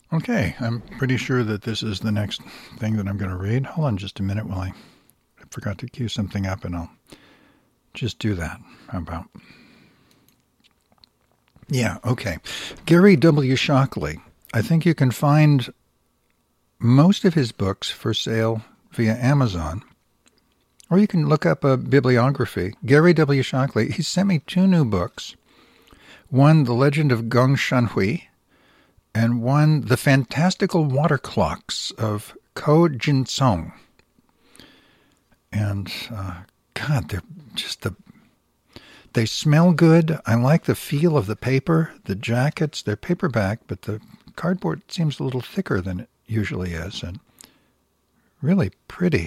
Okay, I'm pretty sure that this is the next thing that I'm going to read. Hold on just a minute while I forgot to cue something up, and I'll just do that. How about? Yeah, okay. Gary W. Shockley. I think you can find most of his books for sale via Amazon, or you can look up a bibliography. Gary W. Shockley, he sent me 2 new books. One, The Legend of Gong Shanhui, and one, The Fantastical Water Clocks of Ko Jin-sung. And, God, they're just they smell good. I like the feel of the paper, the jackets. They're paperback, but the cardboard seems a little thicker than it usually is, and really pretty.